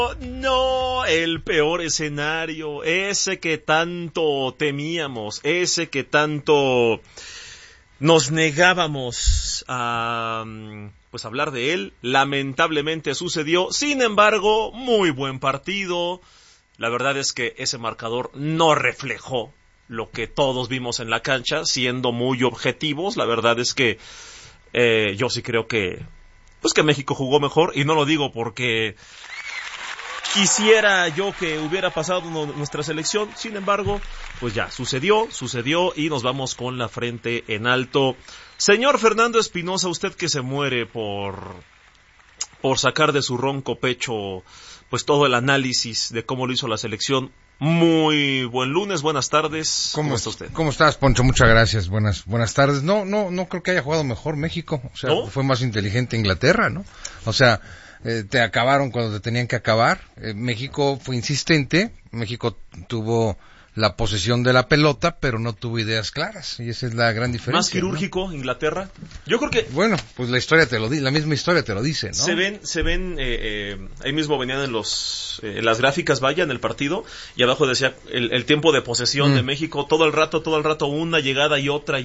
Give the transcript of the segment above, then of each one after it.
No, el peor escenario, ese que tanto temíamos, ese que tanto nos negábamos a pues hablar de él, lamentablemente sucedió. Sin embargo, muy buen partido. La verdad es que ese marcador no reflejó lo que todos vimos en la cancha, siendo muy objetivos. La verdad es que yo sí creo que México jugó mejor, y no lo digo porque quisiera yo que hubiera pasado nuestra selección. Sin embargo, pues ya, sucedió y nos vamos con la frente en alto. Señor Fernando Espinosa, usted que se muere por sacar de su ronco pecho pues todo el análisis de cómo lo hizo la selección. Muy buen lunes, buenas tardes. ¿Cómo está usted? ¿Cómo estás, Poncho? Muchas gracias. Buenas tardes. No creo que haya jugado mejor México. O sea, ¿no? Fue más inteligente Inglaterra, ¿no? O sea, te acabaron cuando te tenían que acabar. México fue insistente. México tuvo la posesión de la pelota, pero no tuvo ideas claras, y esa es la gran diferencia. Más quirúrgico, ¿no? Inglaterra. Yo creo que bueno, pues la misma historia te lo dice, ¿no? Se ven ahí mismo venían en las gráficas, vaya, en el partido, y abajo decía el tiempo de posesión de México, todo el rato una llegada y otra,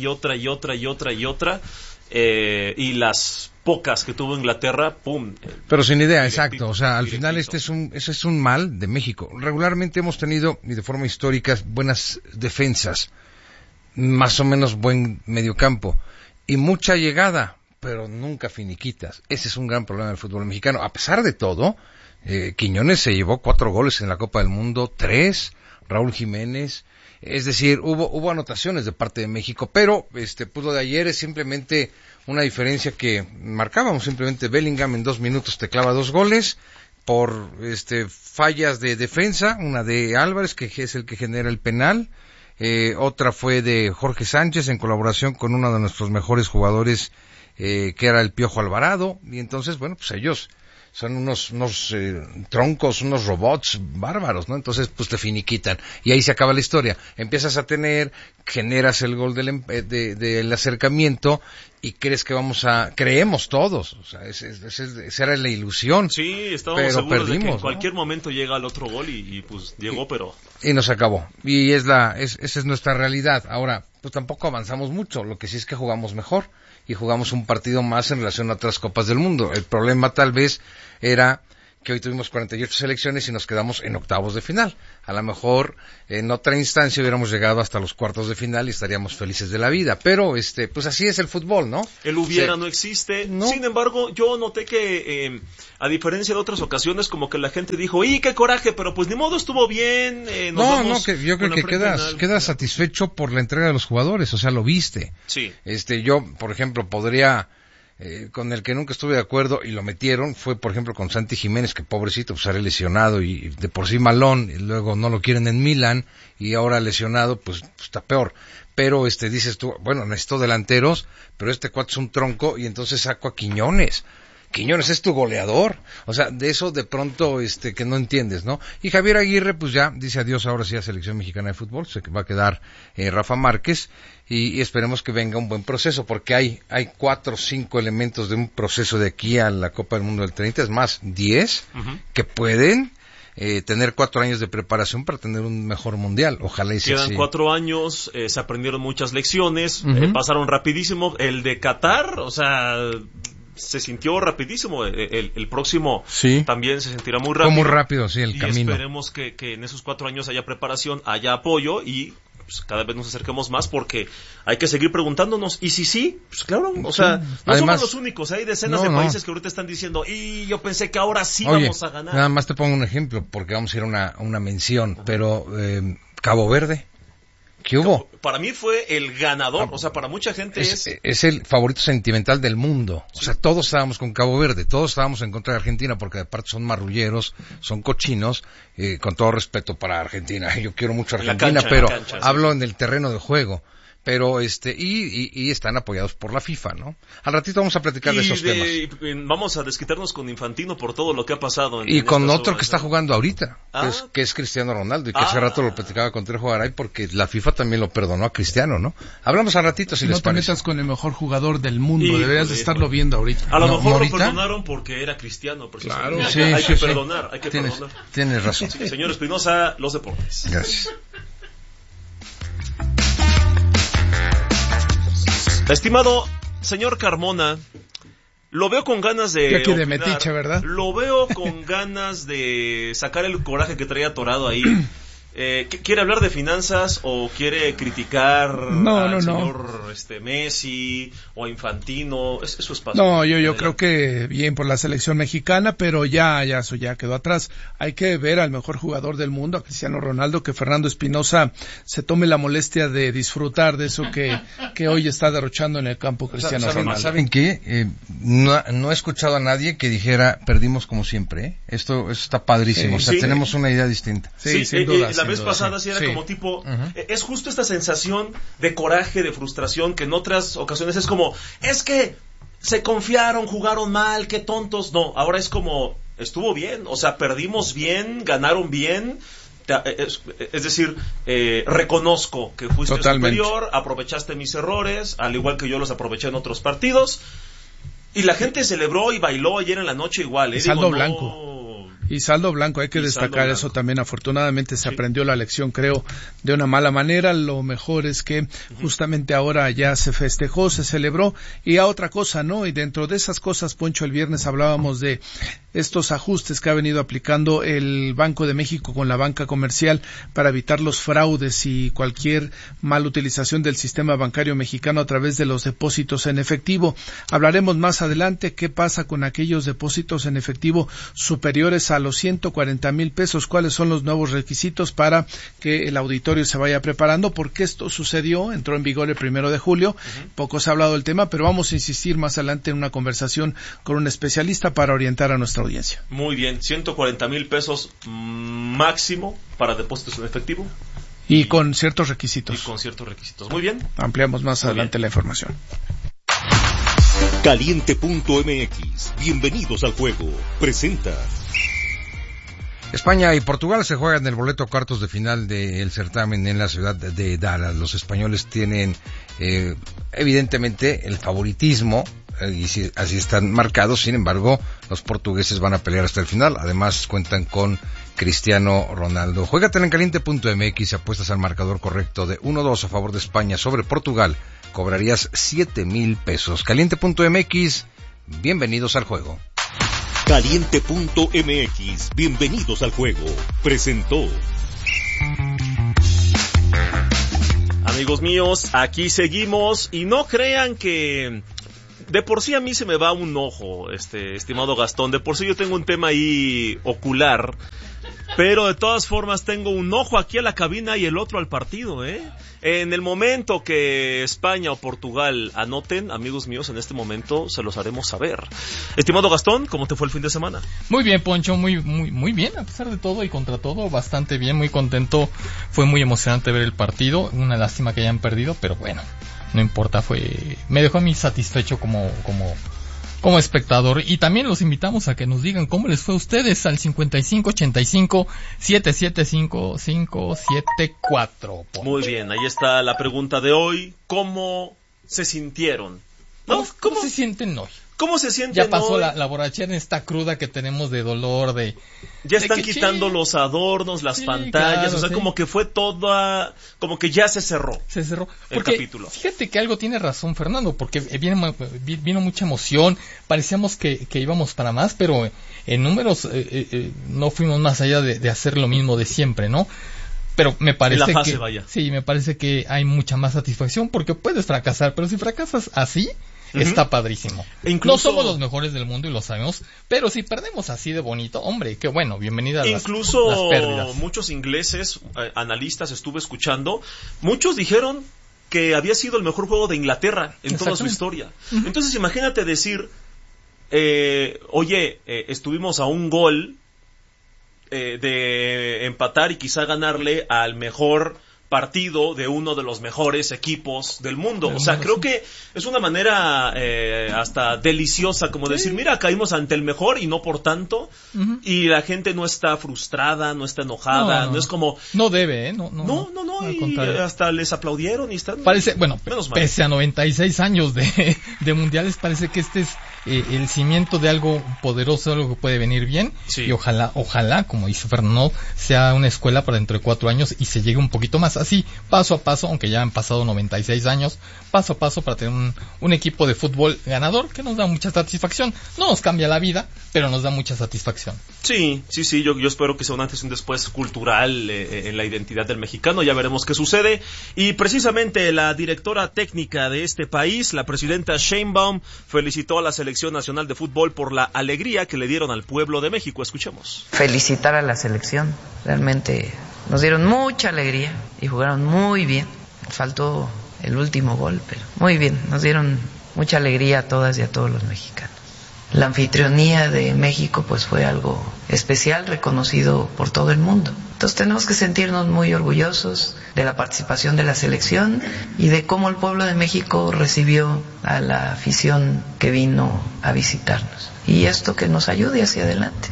y las pocas que tuvo Inglaterra, ¡pum! Pero sin idea, exacto. O sea, al final ese es un mal de México. Regularmente hemos tenido, y de forma histórica, buenas defensas, más o menos buen mediocampo, y mucha llegada, pero nunca finiquitas. Ese es un gran problema del fútbol mexicano. A pesar de todo, Quiñones se llevó 4 goles en la Copa del Mundo, 3, Raúl Jiménez. Es decir, hubo anotaciones de parte de México, pero pues lo de ayer es simplemente una diferencia que marcábamos. Simplemente Bellingham en 2 minutos te clava 2 goles por fallas de defensa, una de Álvarez, que es el que genera el penal, otra fue de Jorge Sánchez en colaboración con uno de nuestros mejores jugadores, que era el Piojo Alvarado, y entonces, bueno, pues ellos son unos troncos, unos robots bárbaros, ¿no? Entonces, pues te finiquitan. Y ahí se acaba la historia. Empiezas a generas el gol del acercamiento, y creemos todos. O sea, esa era la ilusión. Sí, estábamos seguros de que en cualquier momento llega el otro gol, y pues llegó, pero... Y nos acabó. Y esa es nuestra realidad. Ahora, pues tampoco avanzamos mucho. Lo que sí es que jugamos mejor, y jugamos un partido más en relación a otras Copas del Mundo. El problema tal vez era que hoy tuvimos 48 selecciones y nos quedamos en octavos de final. A lo mejor en otra instancia hubiéramos llegado hasta los cuartos de final y estaríamos felices de la vida, pero pues así es el fútbol, ¿no? El hubiera no existe. No. Sin embargo, yo noté que a diferencia de otras ocasiones, como que la gente dijo, ¡y qué coraje! Pero pues ni modo, estuvo bien. Yo creo que quedas satisfecho por la entrega de los jugadores, o sea, lo viste. Sí. Yo, por ejemplo, podría... con el que nunca estuve de acuerdo y lo metieron fue, por ejemplo, con Santi Jiménez, que pobrecito, pues sale lesionado y de por sí malón, y luego no lo quieren en Milán, y ahora lesionado, pues está peor. Pero dices tú, bueno, necesito delanteros, pero este cuate es un tronco, y entonces saco a Quiñones. Quiñones es tu goleador. O sea, de eso de pronto que no entiendes, ¿no? Y Javier Aguirre, pues ya dice adiós ahora sí a Selección Mexicana de Fútbol. Se va a quedar Rafa Márquez, y esperemos que venga un buen proceso, porque hay 4 o 5 elementos de un proceso de aquí a la Copa del Mundo del 30, es más, 10, que pueden tener 4 años de preparación para tener un mejor mundial. Ojalá y sea así. Quedan 4 años, se aprendieron muchas lecciones, pasaron rapidísimo. El de Qatar, o sea... se sintió rapidísimo. El próximo también se sentirá muy rápido. Fue muy rápido, sí, el camino. Y esperemos que en esos 4 años haya preparación, haya apoyo, y pues, cada vez nos acerquemos más, porque hay que seguir preguntándonos. Y si sí, pues claro, o sea, no además, somos los únicos. Hay decenas de países que ahorita están diciendo, y yo pensé que ahora sí vamos a ganar. Nada más te pongo un ejemplo, porque vamos a ir a una mención, pero Cabo Verde. ¿Qué hubo? Para mí fue el ganador, o sea, para mucha gente es el favorito sentimental del mundo. Sí. O sea, todos estábamos con Cabo Verde, todos estábamos en contra de Argentina, porque aparte son marrulleros, son cochinos, con todo respeto para Argentina. Yo quiero mucho a Argentina, pero hablo en el terreno de juego. Pero y están apoyados por la FIFA, ¿no? Al ratito vamos a platicar de esos temas. Vamos a desquitarnos con Infantino por todo lo que ha pasado. Y con otro que está jugando ahorita, que es Cristiano Ronaldo, y que hace rato lo platicaba con Trejo Garay, porque la FIFA también lo perdonó a Cristiano, ¿no? Hablamos al ratito si les parece. No te metas con el mejor jugador del mundo, deberías de estarlo viendo ahorita. A lo mejor lo perdonaron porque era cristiano, claro, hay que perdonar. Tienes razón. Sí, señor Espinosa, los deportes. Gracias. Estimado señor Carmona, lo veo con ganas de... Ya que de metiche, ¿verdad? Lo veo con ganas de sacar el coraje que traía atorado ahí. ¿Quiere hablar de finanzas o quiere criticar al señor Messi o a Infantino? Es su espacio. No, yo creo que bien por la selección mexicana, pero eso ya quedó atrás. Hay que ver al mejor jugador del mundo, a Cristiano Ronaldo, que Fernando Espinosa se tome la molestia de disfrutar de eso que hoy está derrochando en el campo Cristiano Ronaldo. ¿Saben qué? No he escuchado a nadie que dijera perdimos como siempre, ¿eh? Esto está padrísimo, tenemos una idea distinta. Sí, sin duda. La vez pasada sí era como tipo, es justo esta sensación de coraje, de frustración, que en otras ocasiones es como, es que se confiaron, jugaron mal, qué tontos. No, ahora es como, estuvo bien, o sea, perdimos bien, ganaron bien. Es decir, reconozco que fuiste superior, aprovechaste mis errores, al igual que yo los aproveché en otros partidos. Y la gente celebró y bailó ayer en la noche igual. Saldo blanco. Y saldo blanco, hay que destacar eso también. Afortunadamente se aprendió la lección, creo, de una mala manera. Lo mejor es que justamente ahora ya se festejó, se celebró. Y a otra cosa, ¿no? Y dentro de esas cosas, Poncho, el viernes hablábamos de estos ajustes que ha venido aplicando el Banco de México con la banca comercial para evitar los fraudes y cualquier mala utilización del sistema bancario mexicano a través de los depósitos en efectivo. Hablaremos más adelante qué pasa con aquellos depósitos en efectivo superiores a los 140,000 pesos, cuáles son los nuevos requisitos para que el auditorio se vaya preparando, porque esto sucedió, entró en vigor el 1 de julio, poco se ha hablado del tema, pero vamos a insistir más adelante en una conversación con un especialista para orientar a nuestra audiencia. Muy bien, 140,000 pesos máximo para depósitos en efectivo. Y con ciertos requisitos. Muy bien. Ampliamos más adelante la información. Caliente.mx, bienvenidos al juego, presenta. España y Portugal se juegan el boleto a cuartos de final del certamen en la ciudad de Dallas. Los españoles tienen evidentemente el favoritismo, y así están marcados. Sin embargo, los portugueses van a pelear hasta el final. Además cuentan con Cristiano Ronaldo. Juégatela en Caliente.mx, apuestas al marcador correcto de 1-2 a favor de España sobre Portugal, cobrarías 7,000 pesos. Caliente.mx, bienvenidos al juego. Caliente.mx, bienvenidos al juego, presentó. Amigos míos, aquí seguimos y no crean que de por sí a mí se me va un ojo, estimado Gastón, de por sí yo tengo un tema ahí ocular, pero de todas formas tengo un ojo aquí a la cabina y el otro al partido, En el momento que España o Portugal anoten, amigos míos, en este momento se los haremos saber. Estimado Gastón, ¿cómo te fue el fin de semana? Muy bien, Poncho, muy bien, a pesar de todo y contra todo, bastante bien, muy contento. Fue muy emocionante ver el partido, una lástima que hayan perdido, pero bueno, no importa, me dejó a mí satisfecho como espectador. Y también los invitamos a que nos digan cómo les fue a ustedes al 5585-775-574. Muy bien, ahí está la pregunta de hoy. ¿Cómo se sintieron? ¿No? ¿Cómo se sienten hoy? ¿Cómo se sienten hoy? Ya pasó la borrachera, esta cruda que tenemos de dolor, ya están quitando los adornos, las pantallas, claro, o sea, como que fue toda, como que ya se cerró. El capítulo. Fíjate que algo tiene razón Fernando, porque vino mucha emoción, parecíamos que íbamos para más, pero en números no fuimos más allá de hacer lo mismo de siempre, ¿no? Pero me parece me parece que hay mucha más satisfacción, porque puedes fracasar, pero si fracasas así, está padrísimo. No somos los mejores del mundo y lo sabemos, pero si perdemos así de bonito, hombre, qué bueno, bienvenida a las pérdidas. Muchos ingleses, analistas, estuve escuchando, muchos dijeron que había sido el mejor juego de Inglaterra en toda su historia. Entonces imagínate decir, estuvimos a un gol de empatar y quizá ganarle al mejor partido de uno de los mejores equipos del mundo. O sea, creo que es una manera hasta deliciosa como decir, mira, caímos ante el mejor y no por tanto, y la gente no está frustrada, no está enojada, no es como... No debe, No, y hasta les aplaudieron y están... Parece, bueno, pese a 96 años de mundiales, parece que este es el cimiento de algo poderoso, algo que puede venir bien, y ojalá, como dice Fernando, sea una escuela para dentro de 4 años y se llegue un poquito más, así, paso a paso, aunque ya han pasado 96 años, paso a paso para tener un equipo de fútbol ganador que nos da mucha satisfacción. No nos cambia la vida, pero nos da mucha satisfacción. Sí, yo espero que sea un antes y un después cultural en la identidad del mexicano, ya veremos qué sucede. Y precisamente la directora técnica de este país, la presidenta Sheinbaum, felicitó a la Selección Nacional de Fútbol por la alegría que le dieron al pueblo de México. Escuchemos. Felicitar a la selección, realmente nos dieron mucha alegría y jugaron muy bien. Faltó el último gol, pero muy bien, nos dieron mucha alegría a todas y a todos los mexicanos. La anfitrionía de México pues fue algo especial, reconocido por todo el mundo. Entonces tenemos que sentirnos muy orgullosos de la participación de la selección y de cómo el pueblo de México recibió a la afición que vino a visitarnos. Y esto que nos ayude hacia adelante.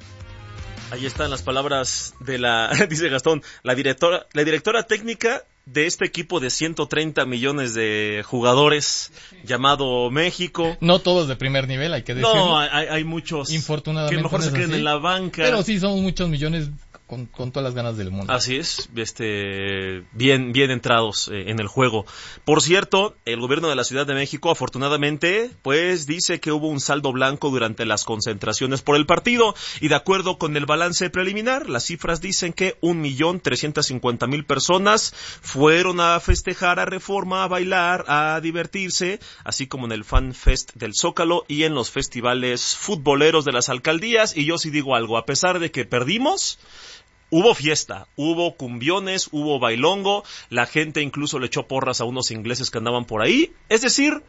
Ahí están las palabras de dice Gastón, la directora técnica de este equipo de 130 millones de jugadores llamado México. No todos de primer nivel, hay que decirlo. No, hay muchos infortunadamente que mejor se queden en la banca. Pero sí, somos muchos millones con todas las ganas del mundo. Así es, bien entrados en el juego. Por cierto, el gobierno de la Ciudad de México, afortunadamente, pues dice que hubo un saldo blanco durante las concentraciones por el partido, y de acuerdo con el balance preliminar, las cifras dicen que 1,350,000 personas fueron a festejar a Reforma, a bailar, a divertirse, así como en el Fan Fest del Zócalo y en los festivales futboleros de las alcaldías. Y yo sí digo algo, a pesar de que perdimos, hubo fiesta, hubo cumbiones, hubo bailongo, la gente incluso le echó porras a unos ingleses que andaban por ahí. Es decir,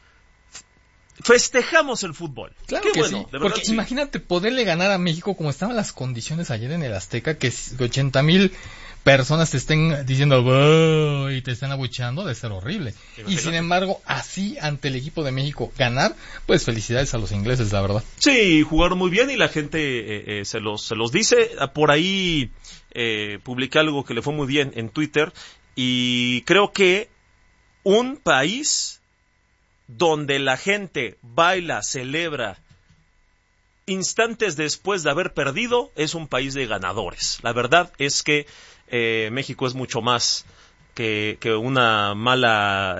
festejamos el fútbol. Claro. Qué que bueno, sí, de verdad, porque sí. Imagínate poderle ganar a México como estaban las condiciones ayer en el Azteca, que 80,000 personas te estén diciendo ¡oh! Y te están abucheando, de ser horrible. Imagínate. Y sin embargo, así ante el equipo de México ganar, pues felicidades a los ingleses, la verdad. Sí, jugaron muy bien y la gente se los dice. Por ahí publiqué algo que le fue muy bien en Twitter, y creo que un país donde la gente baila, celebra instantes después de haber perdido es un país de ganadores. La verdad es que México es mucho más que una mala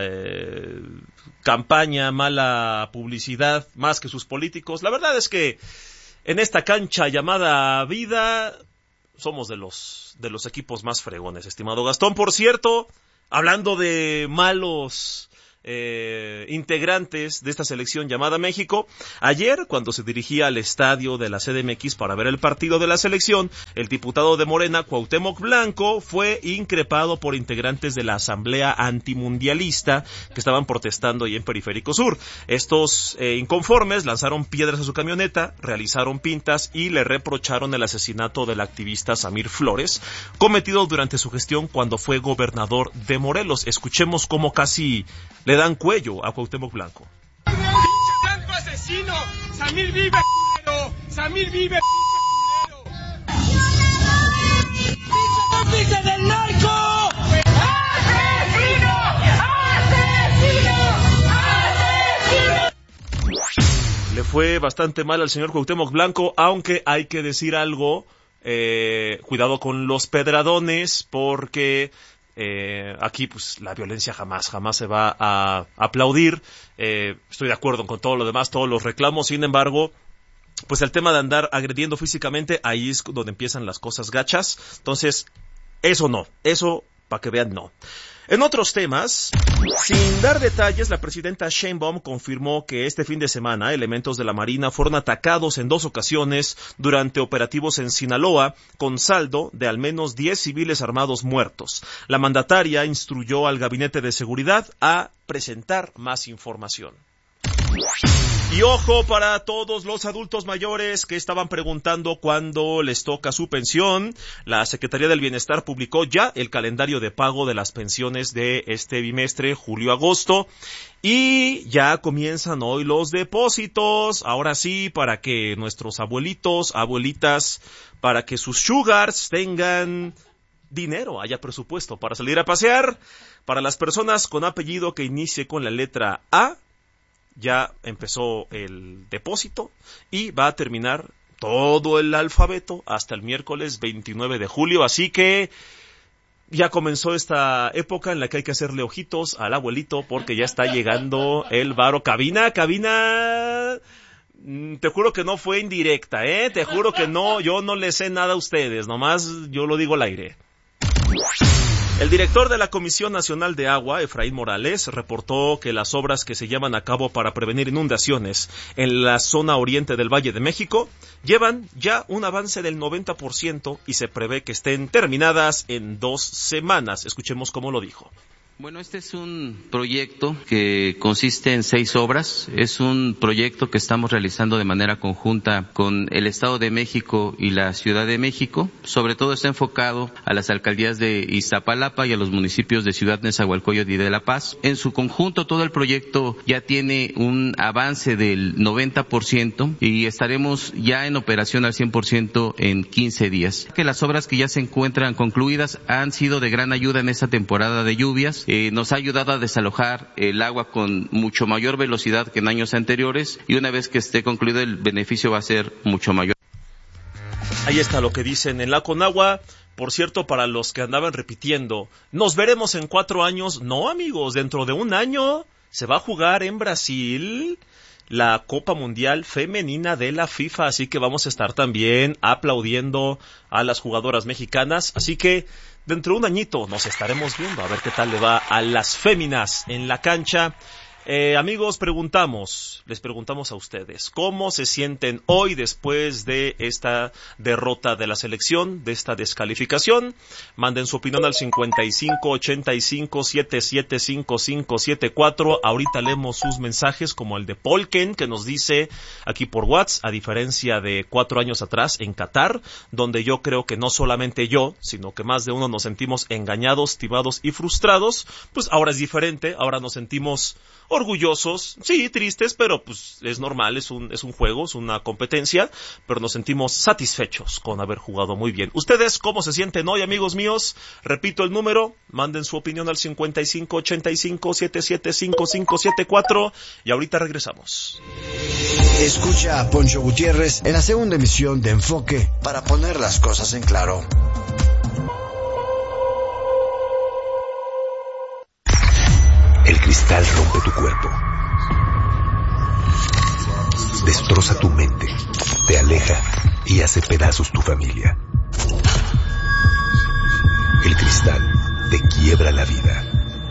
campaña, mala publicidad, más que sus políticos. La verdad es que en esta cancha llamada vida somos de los equipos más fregones, estimado Gastón. Por cierto, hablando de malos integrantes de esta selección llamada México, ayer, cuando se dirigía al estadio de la CDMX para ver el partido de la selección, el diputado de Morena, Cuauhtémoc Blanco, fue increpado por integrantes de la Asamblea Antimundialista que estaban protestando ahí en Periférico Sur. Estos inconformes lanzaron piedras a su camioneta, realizaron pintas y le reprocharon el asesinato del activista Samir Flores, cometido durante su gestión cuando fue gobernador de Morelos. Escuchemos cómo casi le dan cuello a Cuauhtémoc Blanco. ¡Pinche blanco asesino! ¡Samir vive, culero! ¡Samir vive, culero! ¡Pinche cómplice del narco! ¡Asesino! ¡Asesino! ¡Asesino! Le fue bastante mal al señor Cuauhtémoc Blanco, aunque hay que decir algo, cuidado con los pedradones, porque aquí pues la violencia jamás se va a aplaudir. Estoy de acuerdo con todo lo demás, todos los reclamos. Sin embargo, pues el tema de andar agrediendo físicamente, ahí es donde empiezan las cosas gachas. Entonces, eso para que vean, no. En otros temas, sin dar detalles, la presidenta Sheinbaum confirmó que este fin de semana elementos de la Marina fueron atacados en 2 ocasiones durante operativos en Sinaloa, con saldo de al menos 10 civiles armados muertos. La mandataria instruyó al Gabinete de Seguridad a presentar más información. Y ojo para todos los adultos mayores que estaban preguntando cuándo les toca su pensión. La Secretaría del Bienestar publicó ya el calendario de pago de las pensiones de este bimestre, julio-agosto. Y ya comienzan hoy los depósitos. Ahora sí, para que nuestros abuelitos, abuelitas, para que sus sugars tengan dinero, haya presupuesto para salir a pasear. Para las personas con apellido que inicie con la letra A, ya empezó el depósito y va a terminar todo el alfabeto hasta el miércoles 29 de julio. Así que ya comenzó esta época en la que hay que hacerle ojitos al abuelito porque ya está llegando el varo. Cabina. Te juro que no fue indirecta, te juro que no, yo no le sé nada a ustedes, nomás yo lo digo al aire. El director de la Comisión Nacional de Agua, Efraín Morales, reportó que las obras que se llevan a cabo para prevenir inundaciones en la zona oriente del Valle de México llevan ya un avance del 90% y se prevé que estén terminadas en 2 semanas. Escuchemos cómo lo dijo. Bueno, este es un proyecto que consiste en 6 obras. Es un proyecto que estamos realizando de manera conjunta con el Estado de México y la Ciudad de México. Sobre todo está enfocado a las alcaldías de Iztapalapa y a los municipios de Ciudad Nezahualcóyotl y de La Paz. En su conjunto, todo el proyecto ya tiene un avance del 90% y estaremos ya en operación al 100% en 15 días. Que las obras que ya se encuentran concluidas han sido de gran ayuda en esta temporada de lluvias. Nos ha ayudado a desalojar el agua con mucho mayor velocidad que en años anteriores y una vez que esté concluido el beneficio va a ser mucho mayor. Ahí está lo que dicen en la Conagua. Por cierto, para los que andaban repitiendo, ¿nos veremos en 4 años? No, amigos, dentro de 1 año se va a jugar en Brasil la Copa Mundial Femenina de la FIFA, así que vamos a estar también aplaudiendo a las jugadoras mexicanas, así que dentro de 1 añito nos estaremos viendo a ver qué tal le va a las féminas en la cancha. Amigos, les preguntamos a ustedes, ¿cómo se sienten hoy después de esta derrota de la selección, de esta descalificación? Manden su opinión al 5585-775574. Ahorita leemos sus mensajes, como el de Polken, que nos dice aquí por WhatsApp, a diferencia de 4 años atrás en Qatar, donde yo creo que no solamente yo, sino que más de uno nos sentimos engañados, timados y frustrados, pues ahora es diferente, ahora nos sentimos orgullosos, sí, tristes, pero pues es normal, es un juego, es una competencia, pero nos sentimos satisfechos con haber jugado muy bien. ¿Ustedes cómo se sienten hoy, amigos míos? Repito el número, manden su opinión al 5585-775574 y ahorita regresamos. Escucha a Poncho Gutiérrez en la segunda emisión de Enfoque para poner las cosas en claro. El cristal rompe tu cuerpo, destroza tu mente, te aleja y hace pedazos tu familia. El cristal te quiebra la vida.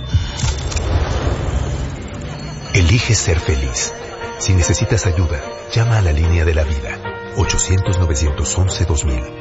Elige ser feliz. Si necesitas ayuda, llama a la línea de la vida, 800-911-2000.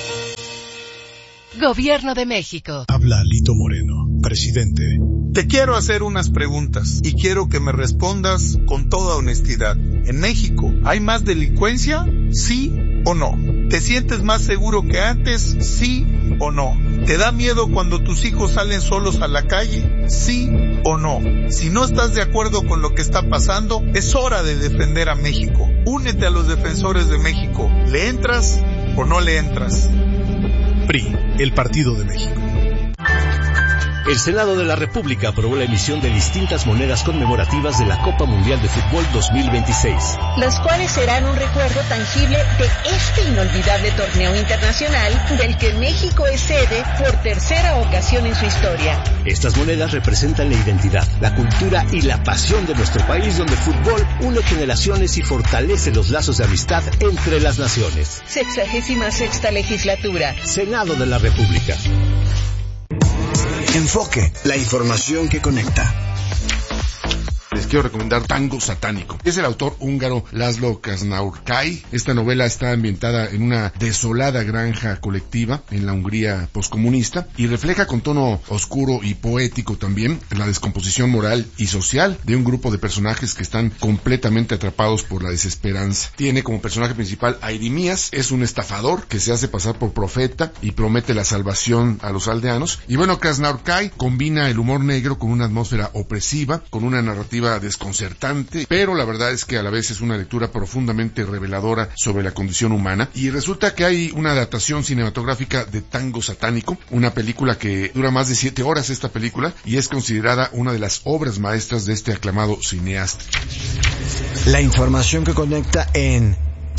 Gobierno de México. Habla Lito Moreno, presidente. Te quiero hacer unas preguntas y quiero que me respondas con toda honestidad. ¿En México hay más delincuencia? ¿Sí o no? ¿Te sientes más seguro que antes? ¿Sí o no? ¿Te da miedo cuando tus hijos salen solos a la calle? ¿Sí o no? Si no estás de acuerdo con lo que está pasando, es hora de defender a México. Únete a los defensores de México. ¿Le entras o no le entras? PRI, el Partido de México. El Senado de la República aprobó la emisión de distintas monedas conmemorativas de la Copa Mundial de Fútbol 2026. Las cuales serán un recuerdo tangible de este inolvidable torneo internacional del que México es sede por 3ª ocasión en su historia. Estas monedas representan la identidad, la cultura y la pasión de nuestro país, donde el fútbol une generaciones y fortalece los lazos de amistad entre las naciones. 66ª legislatura. Senado de la República. Enfoque, la información que conecta. quiero recomendar Tango Satánico. Es el autor húngaro László Krasznaurkai. Esta novela está ambientada en una desolada granja colectiva en la Hungría poscomunista y refleja con tono oscuro y poético también la descomposición moral y social de un grupo de personajes que están completamente atrapados por la desesperanza. Tiene como personaje principal a Jeremías, es un estafador que se hace pasar por profeta y promete la salvación a los aldeanos. Y bueno, Krasznaurkai combina el humor negro con una atmósfera opresiva, con una narrativa desconcertante, pero la verdad es que a la vez es una lectura profundamente reveladora sobre la condición humana. Y resulta que hay una adaptación cinematográfica de Tango Satánico, una película que dura más de 7 horas esta película y es considerada una de las obras maestras de este aclamado cineasta. La información que conecta en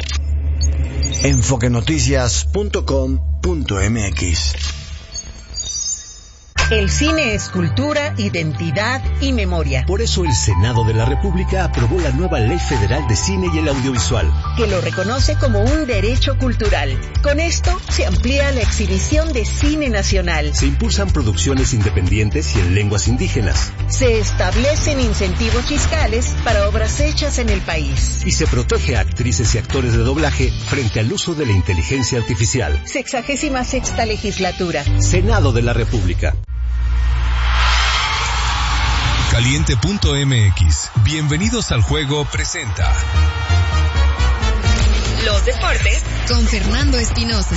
enfoquenoticias.com.mx. El cine es cultura, identidad y memoria. Por eso el Senado de la República aprobó la nueva Ley Federal de Cine y el Audiovisual, que lo reconoce como un derecho cultural. Con esto se amplía la exhibición de cine nacional. Se impulsan producciones independientes y en lenguas indígenas. Se establecen incentivos fiscales para obras hechas en el país. Y se protege a actrices y actores de doblaje frente al uso de la inteligencia artificial. 66ª legislatura. Senado de la República. Caliente.mx, bienvenidos al juego, presenta Los deportes con Fernando Espinosa.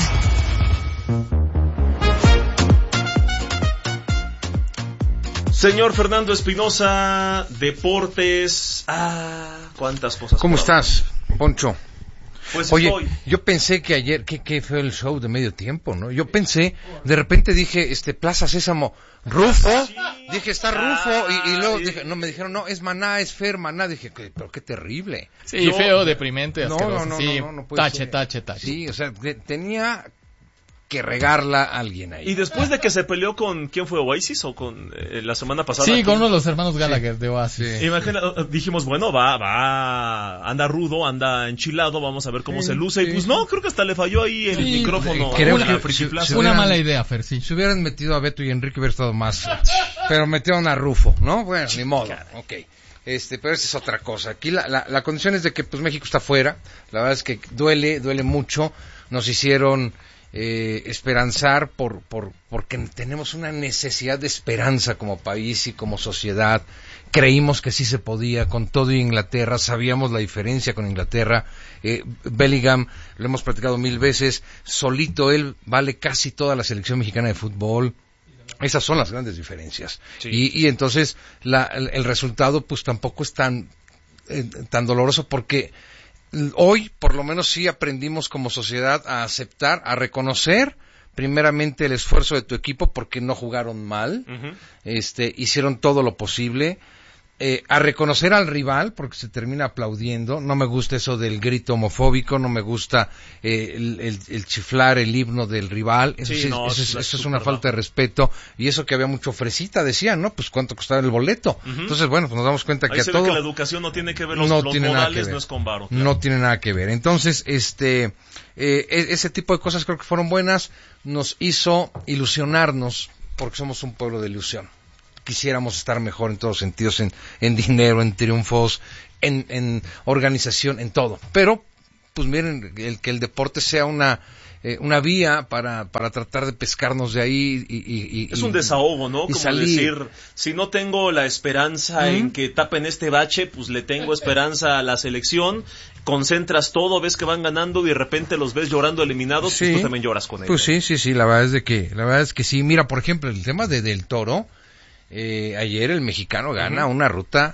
Señor Fernando Espinosa, deportes, cuántas cosas. ¿Cómo estás, Poncho? Pues oye, estoy. Yo pensé que ayer, que fue el show de medio tiempo, ¿no? Yo pensé, de repente dije, Plaza Sésamo, Rufo, sí, dije, está Rufo, y luego dije, no, me dijeron, no, es Maná, es Fer, Maná, dije, pero qué terrible. Sí, feo, deprimente, asqueroso. No, sí, no puede ser. Tache. Sí, o sea, tenía que regarla a alguien ahí. Y después de que se peleó con, ¿quién fue? ¿Oasis o con la semana pasada? Sí, con uno de los hermanos Gallagher de Oasis. Sí. Imagina, dijimos, bueno, anda rudo, anda enchilado, vamos a ver cómo se luce. Y pues no, creo que hasta le falló ahí el micrófono. Creo que una mala idea, Fer, sí. Si hubieran metido a Beto y Enrique hubiera estado más. Pero metieron a Rufo, ¿no? Bueno, ni modo, ok. Pero esa es otra cosa. Aquí la condición es de que pues México está fuera. La verdad es que duele mucho. Nos hicieron esperanzar porque tenemos una necesidad de esperanza como país y como sociedad. Creímos que sí se podía con todo Inglaterra, sabíamos la diferencia con Inglaterra. Bellingham, lo hemos platicado 1000 veces, solito él vale casi toda la selección mexicana de fútbol. Esas son las grandes diferencias. Sí. Y entonces el resultado pues tampoco es tan doloroso porque hoy, por lo menos, sí aprendimos como sociedad a aceptar, a reconocer primeramente el esfuerzo de tu equipo porque no jugaron mal, hicieron todo lo posible, a reconocer al rival porque se termina aplaudiendo. No me gusta eso del grito homofóbico, no me gusta el chiflar el himno del rival, eso es una falta de respeto. Y eso que había mucho fresita, decían, ¿no? Pues cuánto costaba el boleto. Entonces, bueno, pues nos damos cuenta que a todo... Ve que la educación no tiene que ver, los modales no es con varo. Claro. No tiene nada que ver. Entonces, ese tipo de cosas creo que fueron buenas, nos hizo ilusionarnos porque somos un pueblo de ilusión. Quisiéramos estar mejor en todos sentidos, en dinero, en triunfos, en organización, en todo. Pero, pues miren, que el deporte sea una vía para tratar de pescarnos de ahí es un desahogo, ¿no? Como salir. Decir, si no tengo la esperanza en que tapen este bache, pues le tengo esperanza a la selección. Concentras todo, ves que van ganando y de repente los ves llorando eliminados, sí, pues tú también lloras con ellos. Pues sí, la verdad es que sí. Mira, por ejemplo, el tema del Toro. Ayer el mexicano gana una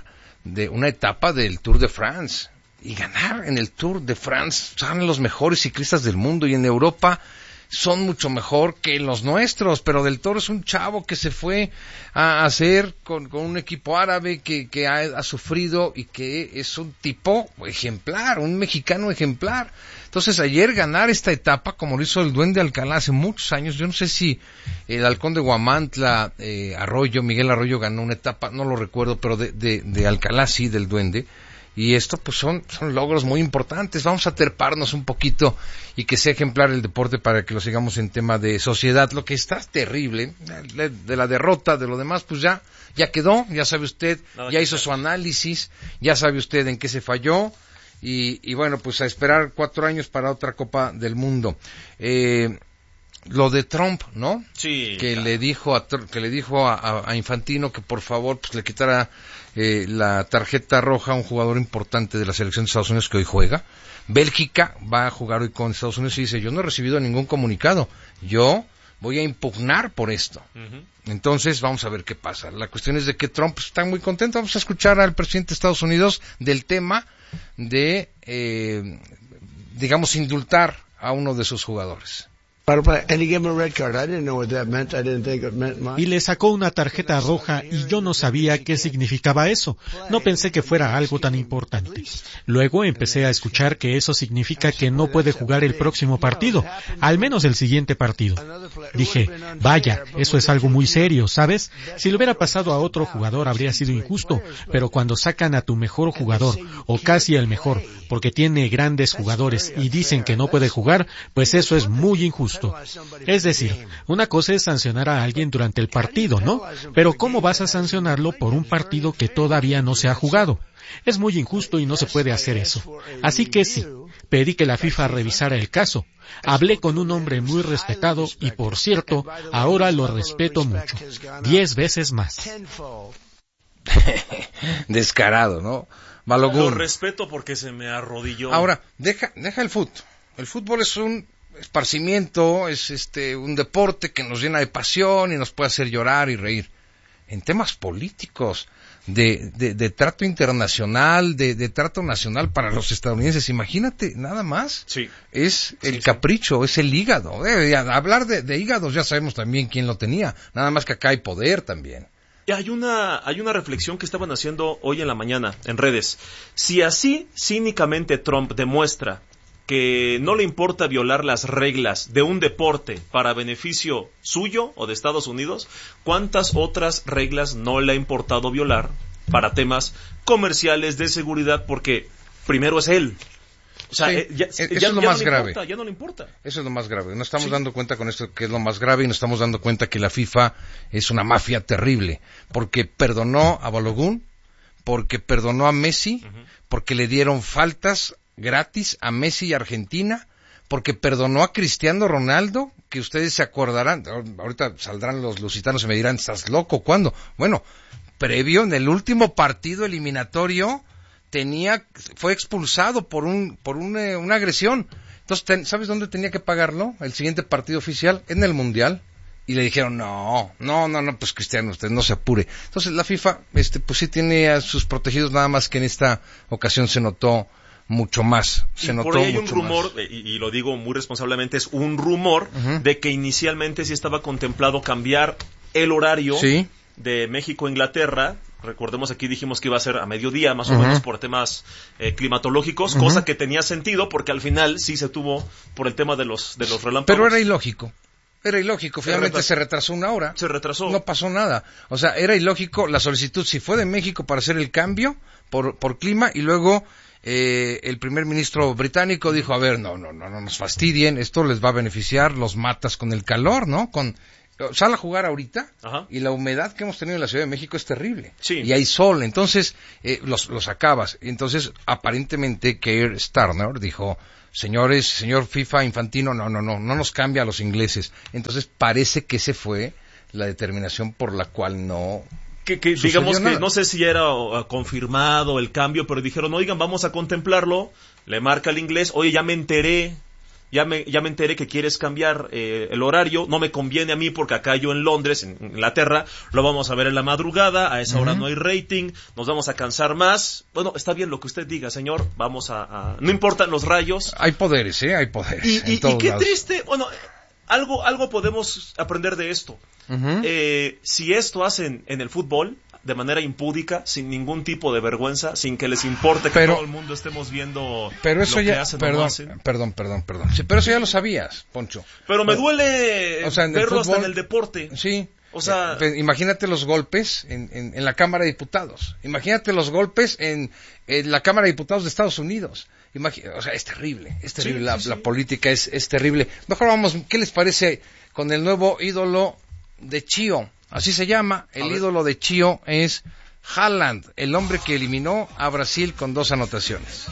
etapa del Tour de France, y ganar en el Tour de France son los mejores ciclistas del mundo, y en Europa son mucho mejor que los nuestros, pero Del Toro es un chavo que se fue a hacer con un equipo árabe que ha sufrido y que es un tipo ejemplar, un mexicano ejemplar. Entonces ayer ganar esta etapa como lo hizo el Duende Alcalá hace muchos años, yo no sé si el Halcón de Huamantla, Miguel Arroyo ganó una etapa, no lo recuerdo, pero de Alcalá sí, del Duende. Y esto pues son logros muy importantes. Vamos a treparnos un poquito y que sea ejemplar el deporte para que lo sigamos en tema de sociedad. Lo que está terrible, de la derrota, de lo demás, pues ya quedó, ya sabe usted, ya hizo su análisis, ya sabe usted en qué se falló. Y bueno, pues a esperar 4 años para otra Copa del Mundo. Lo de Trump, ¿no? Sí. Que le dijo a Infantino que por favor pues le quitara la tarjeta roja a un jugador importante de la selección de Estados Unidos que hoy juega. Bélgica va a jugar hoy con Estados Unidos y dice, yo no he recibido ningún comunicado, yo voy a impugnar por esto. Entonces vamos a ver qué pasa. La cuestión es de que Trump está muy contento. Vamos a escuchar al presidente de Estados Unidos del tema de digamos indultar a uno de sus jugadores. Y le sacó una tarjeta roja y yo no sabía qué significaba eso. No pensé que fuera algo tan importante. Luego empecé a escuchar que eso significa que no puede jugar el próximo partido, al menos el siguiente partido. Dije, vaya, eso es algo muy serio, ¿sabes? Si le hubiera pasado a otro jugador habría sido injusto, pero cuando sacan a tu mejor jugador, o casi el mejor, porque tiene grandes jugadores y dicen que no puede jugar, pues eso es muy injusto. Es decir, una cosa es sancionar a alguien durante el partido, ¿no? Pero ¿cómo vas a sancionarlo por un partido que todavía no se ha jugado? Es muy injusto y no se puede hacer eso. Así que sí, pedí que la FIFA revisara el caso. Hablé con un hombre muy respetado y, por cierto, ahora lo respeto mucho. 10 veces más. Descarado, ¿no? Balogun. Lo respeto porque se me arrodilló. Ahora, deja el fútbol. El fútbol es un esparcimiento, es un deporte que nos llena de pasión y nos puede hacer llorar y reír. En temas políticos, de trato internacional, de trato nacional para los estadounidenses, imagínate, nada más. Sí. Es el capricho, es el hígado. Hablar de hígados ya sabemos también quién lo tenía, nada más que acá hay poder también. Hay una reflexión que estaban haciendo hoy en la mañana en redes. Si así cínicamente Trump demuestra que no le importa violar las reglas de un deporte para beneficio suyo o de Estados Unidos, ¿cuántas otras reglas no le ha importado violar para temas comerciales, de seguridad? Porque primero es él. O sea, sí, eso es lo más grave. Ya no le importa. Eso es lo más grave. Nos estamos dando cuenta con esto que es lo más grave y nos estamos dando cuenta que la FIFA es una mafia terrible. Porque perdonó a Balogun, porque perdonó a Messi, porque le dieron faltas gratis a Messi y Argentina, porque perdonó a Cristiano Ronaldo, que ustedes se acordarán, ahorita saldrán los lusitanos y me dirán, ¿estás loco? ¿Cuándo? Bueno, previo, en el último partido eliminatorio, fue expulsado por una agresión. Entonces, ¿sabes dónde tenía que pagarlo? El siguiente partido oficial, en el Mundial. Y le dijeron, no, pues Cristiano, usted no se apure. Entonces, la FIFA, pues sí tiene a sus protegidos, nada más que en esta ocasión se notó mucho más. Por ahí hay un rumor, y lo digo muy responsablemente, es un rumor de que inicialmente sí estaba contemplado cambiar el horario de México-Inglaterra. Recordemos, aquí dijimos que iba a ser a mediodía, más o menos, por temas climatológicos, cosa que tenía sentido, porque al final sí se tuvo por el tema de los relámpagos. Pero era ilógico. Finalmente se retrasó 1 hora. Se retrasó. No pasó nada. O sea, era ilógico la solicitud, si fue de México para hacer el cambio por clima, y luego el primer ministro británico dijo, a ver, no nos fastidien, esto les va a beneficiar, los matas con el calor, ¿no? Sal a jugar ahorita y la humedad que hemos tenido en la Ciudad de México es terrible. Sí. Y hay sol, entonces los acabas. Entonces, aparentemente, Keir Starmer dijo, señor FIFA, Infantino, no nos cambia a los ingleses. Entonces, parece que esa fue la determinación por la cual no... Que digamos que no sé si era confirmado el cambio, pero dijeron, oigan, vamos a contemplarlo. Le marca el inglés, oye, ya me enteré que quieres cambiar el horario, no me conviene a mí porque acá yo en Londres, en Inglaterra, lo vamos a ver en la madrugada, a esa hora no hay rating, nos vamos a cansar más. Bueno, está bien lo que usted diga, señor, vamos a no importan los rayos. Hay poderes, hay poderes. Y qué lados. Triste, bueno, algo podemos aprender de esto. Si esto hacen en el fútbol de manera impúdica, sin ningún tipo de vergüenza, sin que les importe que todo el mundo estemos viendo pero eso lo ya, que hacen perdón, o no hacen. Perdón. Sí, pero eso ya lo sabías, Poncho. Pero me duele verlo hasta en el deporte. Sí, O sea, imagínate los golpes en la Cámara de Diputados. Imagínate los golpes en la Cámara de Diputados de Estados Unidos. O sea, es terrible. Sí. La política es terrible. Mejor vamos, ¿qué les parece con el nuevo ídolo de Chio? Así se llama. El ídolo de Chio es Haaland, el hombre que eliminó a Brasil con 2 anotaciones.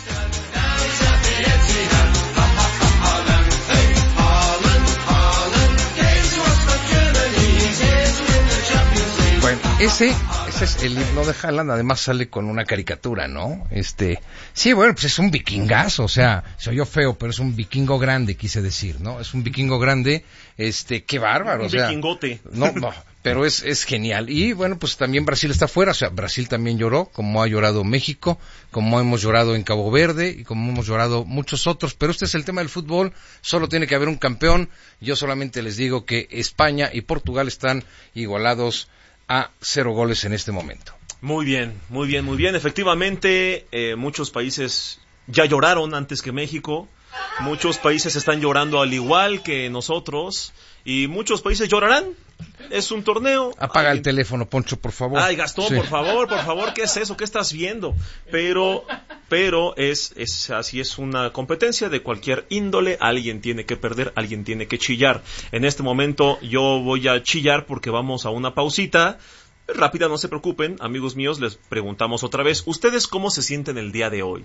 Bueno, ese es el himno de Haaland, además sale con una caricatura, ¿no? Sí, bueno, pues es un vikingazo, o sea, se oyó feo, pero es un vikingo grande, quise decir, ¿no? Es un vikingo grande, qué bárbaro, un vikingote. No, pero es genial. Y bueno, pues también Brasil está fuera, o sea, Brasil también lloró, como ha llorado México, como hemos llorado en Cabo Verde y como hemos llorado muchos otros, pero este es el tema del fútbol, solo tiene que haber un campeón. Yo solamente les digo que España y Portugal están igualados a 0 goles en este momento. Muy bien. Efectivamente, muchos países ya lloraron antes que México. Muchos países están llorando al igual que nosotros. Y muchos países llorarán. Es un torneo. Apaga el teléfono, Poncho, por favor. Ay, Gastón, sí. por favor, ¿qué es eso? ¿Qué estás viendo? Pero es así, es una competencia de cualquier índole. Alguien tiene que perder, alguien tiene que chillar. En este momento yo voy a chillar porque vamos a una pausita. Rápida, no se preocupen, amigos míos, les preguntamos otra vez. ¿Ustedes cómo se sienten el día de hoy?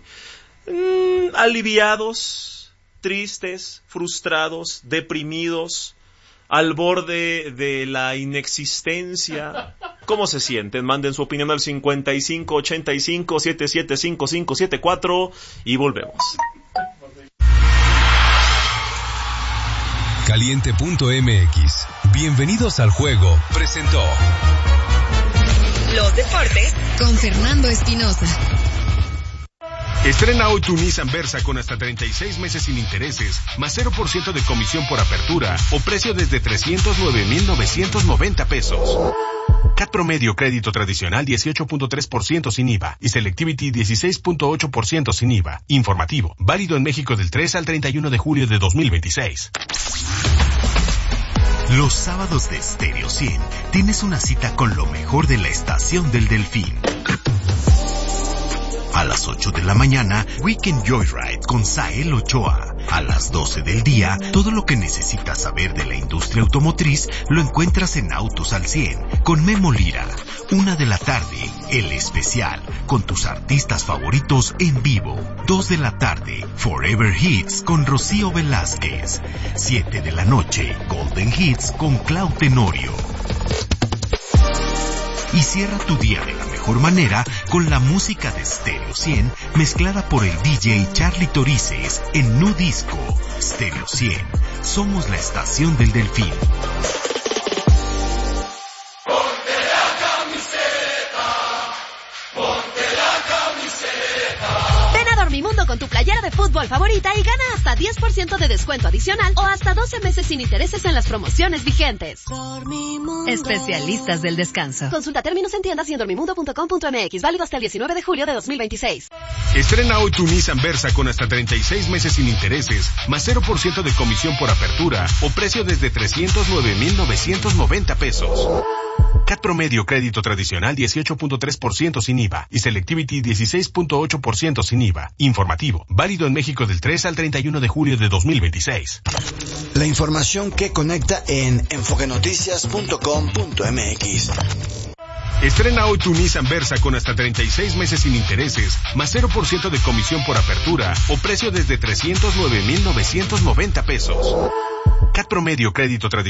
¿Aliviados, tristes, frustrados, deprimidos? Al borde de la inexistencia. ¿Cómo se sienten? Manden su opinión al 5585-775574 y volvemos. Caliente.mx. Bienvenidos al juego. Presentó los deportes con Fernando Espinosa. Estrena hoy tu Nissan Versa con hasta 36 meses sin intereses, más 0% de comisión por apertura o precio desde 309,990 pesos. CAT promedio crédito tradicional 18.3% sin IVA y Selectivity 16.8% sin IVA. Informativo, válido en México del 3 al 31 de julio de 2026. Los sábados de Stereo 100 tienes una cita con lo mejor de la Estación del Delfín. A las 8 de la mañana, Weekend Joyride con Sael Ochoa. A las 12 del día, todo lo que necesitas saber de la industria automotriz lo encuentras en Autos al 100 con Memo Lira. 1 de la tarde, El Especial, con tus artistas favoritos en vivo. 2 de la tarde, Forever Hits con Rocío Velázquez. 7 de la noche, Golden Hits con Clau Tenorio. Y cierra tu día de la mejor manera con la música de Stereo 100 mezclada por el DJ Charlie Torices en Nu Disco. Stereo 100, somos la estación del Delfín. Dormimundo con tu playera de fútbol favorita y gana hasta 10% de descuento adicional o hasta 12 meses sin intereses en las promociones vigentes. Dormimundo. Especialistas del descanso. Consulta términos en tiendas y en dormimundo.com.mx. Válido hasta el 19 de julio de 2026. Estrena hoy tu Nissan Versa con hasta 36 meses sin intereses, más 0% de comisión por apertura o precio desde 309,990 pesos. CAT promedio crédito tradicional 18.3% sin IVA y Selectivity 16.8% sin IVA. Informativo, válido en México del 3 al 31 de julio de 2026. La información que conecta en enfoquenoticias.com.mx. Estrena hoy tu Nissan Versa con hasta 36 meses sin intereses, más 0% de comisión por apertura o precio desde 309,990 pesos. CAT promedio crédito tradicional